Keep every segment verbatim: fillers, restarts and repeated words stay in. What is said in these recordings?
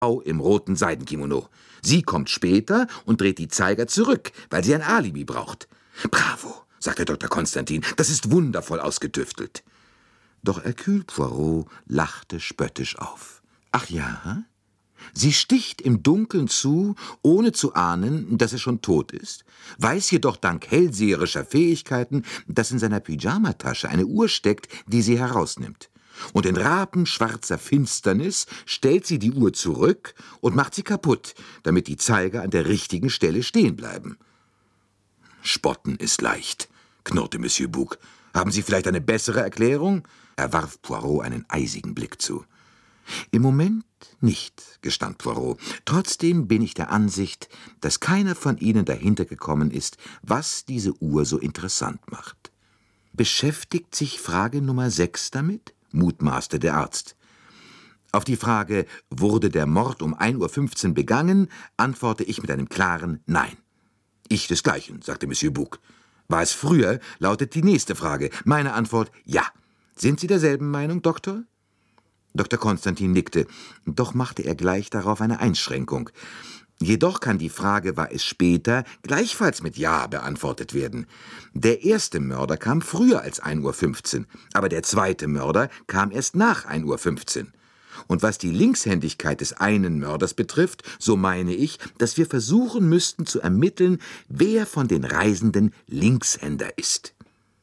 Frau im roten Seidenkimono. Sie kommt später und dreht die Zeiger zurück, weil sie ein Alibi braucht. »Bravo«, sagte Doktor Konstantin, »das ist wundervoll ausgetüftelt.« Doch Hercule Poirot lachte spöttisch auf. »Ach ja? Sie sticht im Dunkeln zu, ohne zu ahnen, dass er schon tot ist, weiß jedoch dank hellseherischer Fähigkeiten, dass in seiner Pyjamatasche eine Uhr steckt, die sie herausnimmt. Und in rabenschwarzer Finsternis stellt sie die Uhr zurück und macht sie kaputt, damit die Zeiger an der richtigen Stelle stehen bleiben.« »Spotten ist leicht«, knurrte Monsieur Bouc. »Haben Sie vielleicht eine bessere Erklärung?« Er warf Poirot einen eisigen Blick zu. »Im Moment nicht«, gestand Poirot. »Trotzdem bin ich der Ansicht, dass keiner von Ihnen dahinter gekommen ist, was diese Uhr so interessant macht. Beschäftigt sich Frage Nummer sechs damit?« mutmaßte der Arzt. Auf die Frage, wurde der Mord um ein Uhr fünfzehn begangen, antworte ich mit einem klaren Nein. »Ich desgleichen«, sagte Monsieur Bouc. »War es früher?«, lautet die nächste Frage. Meine Antwort, ja. Sind Sie derselben Meinung, Doktor?« Doktor Konstantin nickte, doch machte er gleich darauf eine Einschränkung. Jedoch kann die Frage, war es später, gleichfalls mit Ja beantwortet werden. Der erste Mörder kam früher als ein Uhr fünfzehn, aber der zweite Mörder kam erst nach ein Uhr fünfzehn. Und was die Linkshändigkeit des einen Mörders betrifft, so meine ich, dass wir versuchen müssten zu ermitteln, wer von den Reisenden Linkshänder ist.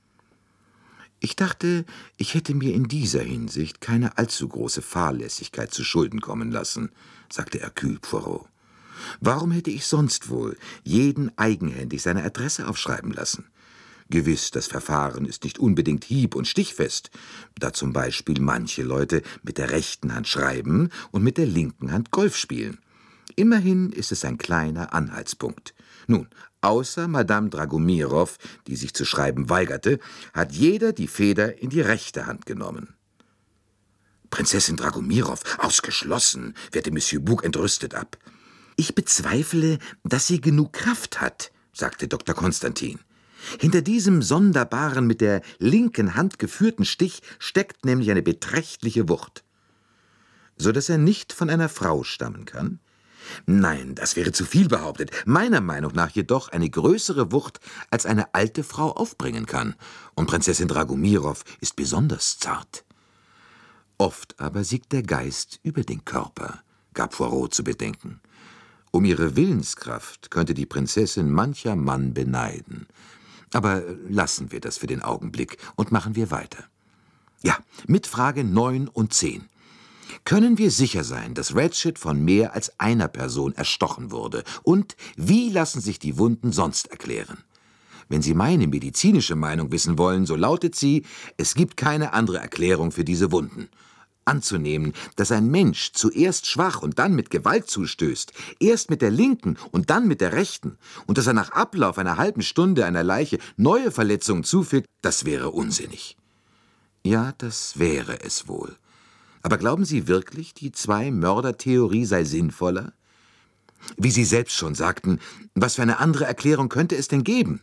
Ich dachte, ich hätte mir in dieser Hinsicht keine allzu große Fahrlässigkeit zu Schulden kommen lassen, sagte Hercule Poirot. Warum hätte ich sonst wohl jeden eigenhändig seine Adresse aufschreiben lassen? Gewiss, das Verfahren ist nicht unbedingt hieb- und stichfest, da zum Beispiel manche Leute mit der rechten Hand schreiben und mit der linken Hand Golf spielen. Immerhin ist es ein kleiner Anhaltspunkt. Nun, außer Madame Dragomirow, die sich zu schreiben weigerte, hat jeder die Feder in die rechte Hand genommen. »Prinzessin Dragomirow, ausgeschlossen«, wehrte Monsieur Bouc entrüstet ab. »Ich bezweifle, dass sie genug Kraft hat«, sagte Doktor Konstantin. »Hinter diesem sonderbaren, mit der linken Hand geführten Stich steckt nämlich eine beträchtliche Wucht.« »So dass er nicht von einer Frau stammen kann?« »Nein, das wäre zu viel behauptet. Meiner Meinung nach jedoch eine größere Wucht, als eine alte Frau aufbringen kann. Und Prinzessin Dragomirow ist besonders zart.« »Oft aber siegt der Geist über den Körper«, gab Poirot zu bedenken. »Um ihre Willenskraft könnte die Prinzessin mancher Mann beneiden. Aber lassen wir das für den Augenblick und machen wir weiter. Ja, mit Frage neun und zehn. Können wir sicher sein, dass Ratchet von mehr als einer Person erstochen wurde? Und wie lassen sich die Wunden sonst erklären? Wenn Sie meine medizinische Meinung wissen wollen, so lautet sie, es gibt keine andere Erklärung für diese Wunden. Anzunehmen, dass ein Mensch zuerst schwach und dann mit Gewalt zustößt, erst mit der linken und dann mit der rechten, und dass er nach Ablauf einer halben Stunde einer Leiche neue Verletzungen zufügt, das wäre unsinnig. Ja, das wäre es wohl. Aber glauben Sie wirklich, die Zwei-Mörder-Theorie sei sinnvoller? Wie Sie selbst schon sagten, was für eine andere Erklärung könnte es denn geben?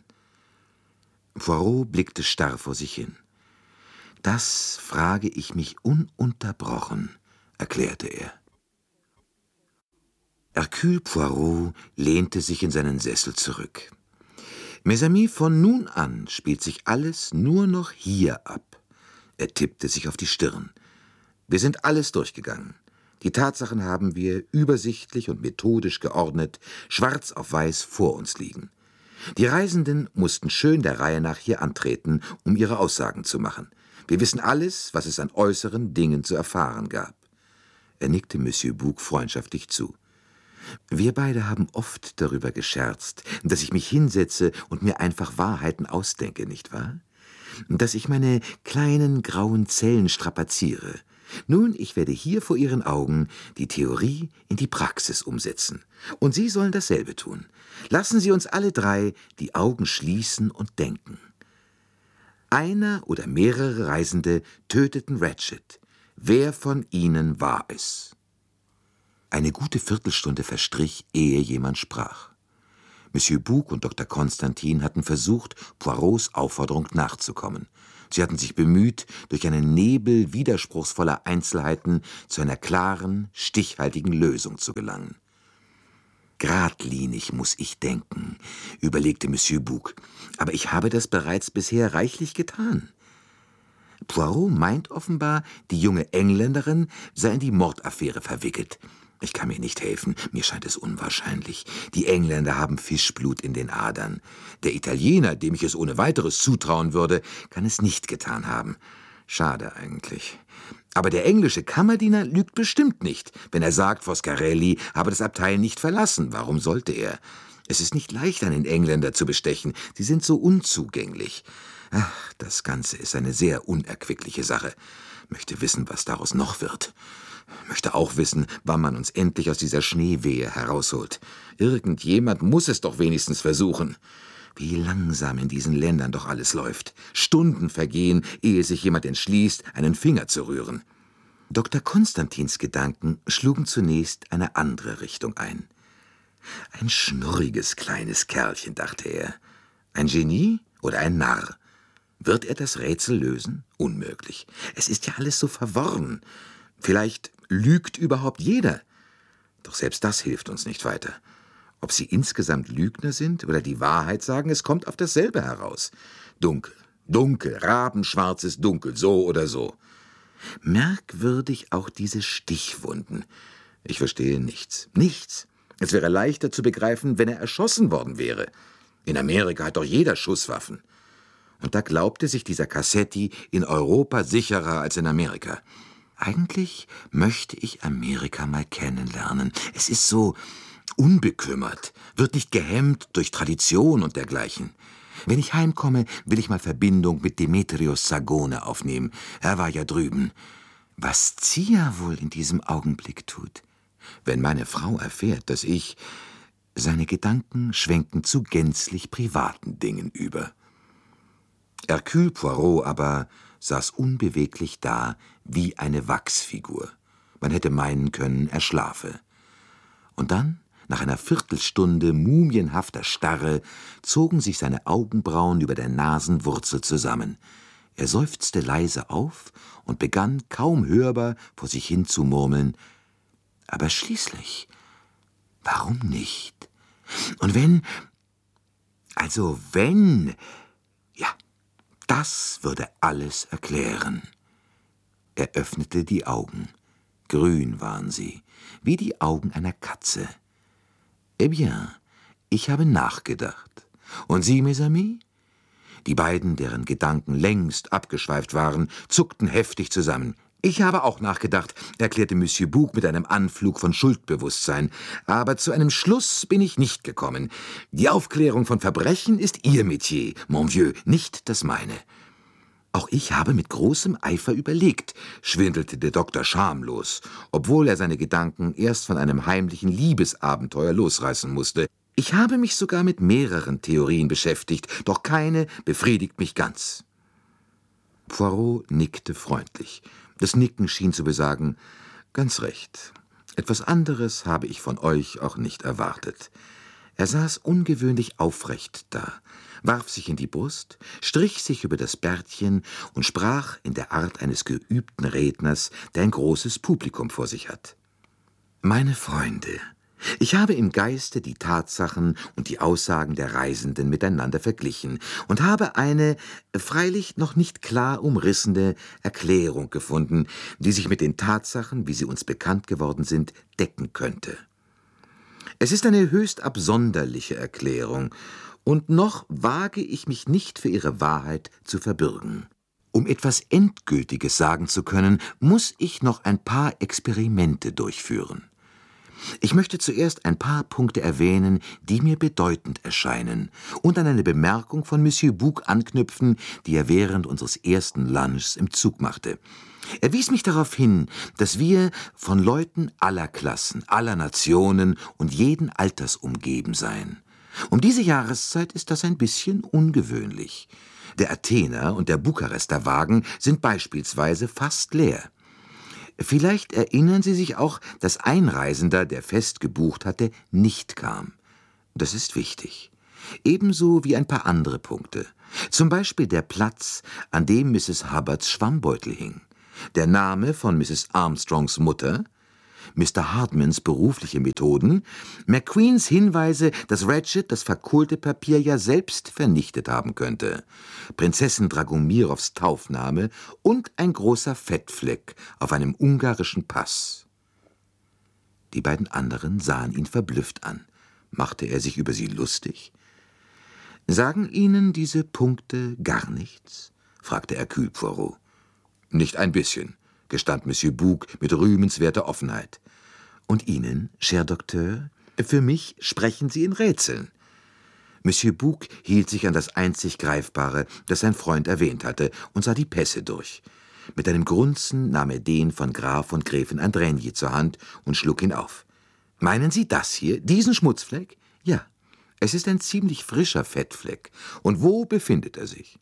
Poirot blickte starr vor sich hin. »Das frage ich mich ununterbrochen«, erklärte er. Hercule Poirot lehnte sich in seinen Sessel zurück. »Mes amis, von nun an spielt sich alles nur noch hier ab.« Er tippte sich auf die Stirn. »Wir sind alles durchgegangen. Die Tatsachen haben wir übersichtlich und methodisch geordnet, schwarz auf weiß vor uns liegen. Die Reisenden mussten schön der Reihe nach hier antreten, um ihre Aussagen zu machen. Wir wissen alles, was es an äußeren Dingen zu erfahren gab.« Er nickte Monsieur Bouc freundschaftlich zu. »Wir beide haben oft darüber gescherzt, dass ich mich hinsetze und mir einfach Wahrheiten ausdenke, nicht wahr? Dass ich meine kleinen grauen Zellen strapaziere. Nun, ich werde hier vor Ihren Augen die Theorie in die Praxis umsetzen. Und Sie sollen dasselbe tun. Lassen Sie uns alle drei die Augen schließen und denken. Einer oder mehrere Reisende töteten Ratchet. Wer von ihnen war es?« Eine gute Viertelstunde verstrich, ehe jemand sprach. Monsieur Bouc und Doktor Konstantin hatten versucht, Poirots Aufforderung nachzukommen. Sie hatten sich bemüht, durch einen Nebel widerspruchsvoller Einzelheiten zu einer klaren, stichhaltigen Lösung zu gelangen. »Gradlinig muss ich denken«, überlegte Monsieur Bouc, »aber ich habe das bereits bisher reichlich getan. Poirot meint offenbar, die junge Engländerin sei in die Mordaffäre verwickelt. Ich kann mir nicht helfen, mir scheint es unwahrscheinlich. Die Engländer haben Fischblut in den Adern. Der Italiener, dem ich es ohne weiteres zutrauen würde, kann es nicht getan haben. Schade eigentlich. Aber der englische Kammerdiener lügt bestimmt nicht, wenn er sagt, Foscarelli habe das Abteil nicht verlassen. Warum sollte er? Es ist nicht leicht, einen Engländer zu bestechen. Sie sind so unzugänglich. Ach, das Ganze ist eine sehr unerquickliche Sache. Möchte wissen, was daraus noch wird. Möchte auch wissen, wann man uns endlich aus dieser Schneewehe herausholt. Irgendjemand muss es doch wenigstens versuchen. Wie langsam in diesen Ländern doch alles läuft. Stunden vergehen, ehe sich jemand entschließt, einen Finger zu rühren. Doktor Konstantins Gedanken schlugen zunächst eine andere Richtung ein. Ein schnurriges kleines Kerlchen, dachte er. Ein Genie oder ein Narr? Wird er das Rätsel lösen? Unmöglich. Es ist ja alles so verworren. Vielleicht lügt überhaupt jeder. Doch selbst das hilft uns nicht weiter. Ob sie insgesamt Lügner sind oder die Wahrheit sagen, es kommt auf dasselbe heraus. Dunkel, dunkel, rabenschwarzes Dunkel, so oder so. Merkwürdig auch diese Stichwunden. Ich verstehe nichts, nichts. Es wäre leichter zu begreifen, wenn er erschossen worden wäre. In Amerika hat doch jeder Schusswaffen. Und da glaubte sich dieser Cassetti in Europa sicherer als in Amerika. Eigentlich möchte ich Amerika mal kennenlernen. Es ist so unbekümmert, wird nicht gehemmt durch Tradition und dergleichen. Wenn ich heimkomme, will ich mal Verbindung mit Demetrios Sagone aufnehmen. Er war ja drüben. Was Zia wohl in diesem Augenblick tut? Wenn meine Frau erfährt, dass ich... Seine Gedanken schwenken zu gänzlich privaten Dingen über. Hercule Poirot aber saß unbeweglich da, wie eine Wachsfigur. Man hätte meinen können, er schlafe. Und dann, nach einer Viertelstunde mumienhafter Starre, zogen sich seine Augenbrauen über der Nasenwurzel zusammen. Er seufzte leise auf und begann, kaum hörbar, vor sich hin zu murmeln. Aber schließlich, warum nicht? Und wenn, also wenn, ja, das würde alles erklären. Er öffnete die Augen. Grün waren sie, wie die Augen einer Katze. Eh bien, ich habe nachgedacht. Und Sie, mes amis? Die beiden, deren Gedanken längst abgeschweift waren, zuckten heftig zusammen. Ich habe auch nachgedacht, erklärte Monsieur Bouc mit einem Anflug von Schuldbewusstsein. Aber zu einem Schluss bin ich nicht gekommen. Die Aufklärung von Verbrechen ist Ihr Metier, mon vieux, nicht das meine. Auch ich habe mit großem Eifer überlegt, schwindelte der Doktor schamlos, obwohl er seine Gedanken erst von einem heimlichen Liebesabenteuer losreißen musste. Ich habe mich sogar mit mehreren Theorien beschäftigt, doch keine befriedigt mich ganz. Poirot nickte freundlich. Das Nicken schien zu besagen, ganz recht. Etwas anderes habe ich von euch auch nicht erwartet. Er saß ungewöhnlich aufrecht da, warf sich in die Brust, strich sich über das Bärtchen und sprach in der Art eines geübten Redners, der ein großes Publikum vor sich hat. »Meine Freunde, ich habe im Geiste die Tatsachen und die Aussagen der Reisenden miteinander verglichen und habe eine, freilich noch nicht klar umrissene Erklärung gefunden, die sich mit den Tatsachen, wie sie uns bekannt geworden sind, decken könnte. Es ist eine höchst absonderliche Erklärung, und noch wage ich mich nicht für ihre Wahrheit zu verbürgen. Um etwas Endgültiges sagen zu können, muss ich noch ein paar Experimente durchführen. Ich möchte zuerst ein paar Punkte erwähnen, die mir bedeutend erscheinen, und an eine Bemerkung von Monsieur Bouc anknüpfen, die er während unseres ersten Lunchs im Zug machte. Er wies mich darauf hin, dass wir von Leuten aller Klassen, aller Nationen und jeden Alters umgeben seien. Um diese Jahreszeit ist das ein bisschen ungewöhnlich. Der Athener und der Bukarester Wagen sind beispielsweise fast leer. Vielleicht erinnern Sie sich auch, dass ein Reisender, der fest gebucht hatte, nicht kam. Das ist wichtig. Ebenso wie ein paar andere Punkte. Zum Beispiel der Platz, an dem Misses Hubbards Schwammbeutel hing, der Name von Misses Armstrongs Mutter, Mister Hartmans berufliche Methoden, McQueens Hinweise, dass Ratchet das verkohlte Papier ja selbst vernichtet haben könnte, Prinzessin Dragomirows Taufname und ein großer Fettfleck auf einem ungarischen Pass. Die beiden anderen sahen ihn verblüfft an. Machte er sich über sie lustig? »Sagen Ihnen diese Punkte gar nichts?« fragte Hercule Poirot. »Nicht ein bisschen«, gestand Monsieur Bouc mit rühmenswerter Offenheit. »Und Ihnen, cher Doktor? Für mich sprechen Sie in Rätseln.« Monsieur Bouc hielt sich an das einzig Greifbare, das sein Freund erwähnt hatte, und sah die Pässe durch. Mit einem Grunzen nahm er den von Graf und Gräfin Andrigny zur Hand und schlug ihn auf. »Meinen Sie das hier, diesen Schmutzfleck?« »Ja, es ist ein ziemlich frischer Fettfleck. Und wo befindet er sich?«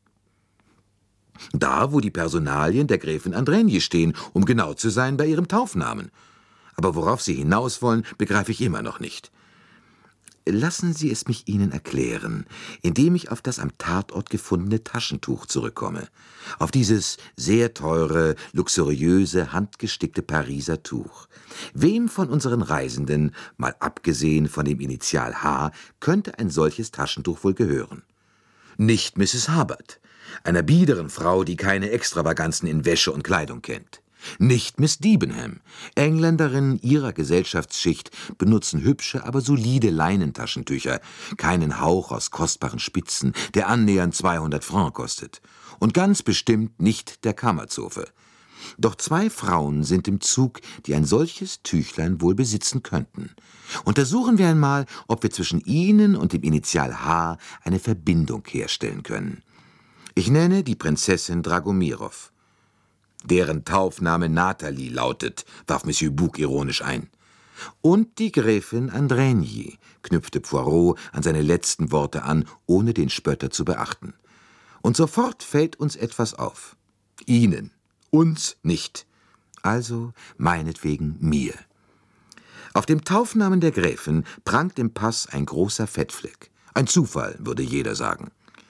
»Da, wo die Personalien der Gräfin Andrigny stehen, um genau zu sein, bei ihrem Taufnamen. Aber worauf Sie hinaus wollen, begreife ich immer noch nicht.« »Lassen Sie es mich Ihnen erklären, indem ich auf das am Tatort gefundene Taschentuch zurückkomme. Auf dieses sehr teure, luxuriöse, handgestickte Pariser Tuch. Wem von unseren Reisenden, mal abgesehen von dem Initial H, könnte ein solches Taschentuch wohl gehören? Nicht Misses Hubbard, einer biederen Frau, die keine Extravaganzen in Wäsche und Kleidung kennt. Nicht Miss Debenham. Engländerinnen ihrer Gesellschaftsschicht benutzen hübsche, aber solide Leinentaschentücher, keinen Hauch aus kostbaren Spitzen, der annähernd zweihundert Francs kostet. Und ganz bestimmt nicht der Kammerzofe. Doch zwei Frauen sind im Zug, die ein solches Tüchlein wohl besitzen könnten. Untersuchen wir einmal, ob wir zwischen ihnen und dem Initial H eine Verbindung herstellen können. Ich nenne die Prinzessin Dragomirow. »Deren Taufname Nathalie lautet«, warf Monsieur Bouc ironisch ein. »Und die Gräfin Andrigny«, knüpfte Poirot an seine letzten Worte an, ohne den Spötter zu beachten. »Und sofort fällt uns etwas auf. Ihnen, uns nicht. Also meinetwegen mir. Auf dem Taufnamen der Gräfin prangt im Pass ein großer Fettfleck. Ein Zufall, würde jeder sagen.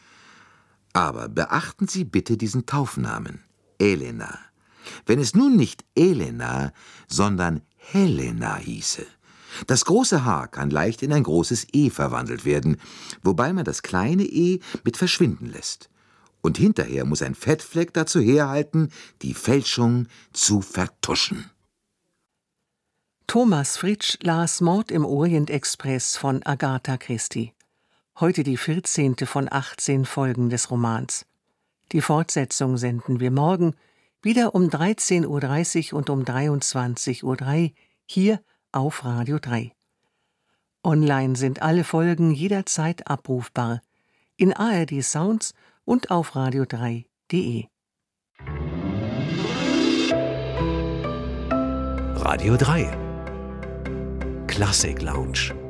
Aber beachten Sie bitte diesen Taufnamen. Elena. Wenn es nun nicht Elena, sondern Helena hieße. Das große H kann leicht in ein großes E verwandelt werden, wobei man das kleine E mit verschwinden lässt. Und hinterher muss ein Fettfleck dazu herhalten, die Fälschung zu vertuschen.« Thomas Fritsch las Mord im Orient-Express von Agatha Christie. Heute die vierzehnte von achtzehn Folgen des Romans. Die Fortsetzung senden wir morgen wieder um dreizehn Uhr dreißig und um dreiundzwanzig Uhr drei hier auf Radio drei. Online sind alle Folgen jederzeit abrufbar in A R D Sounds und auf radio drei punkt de. Radio drei Klassik Lounge.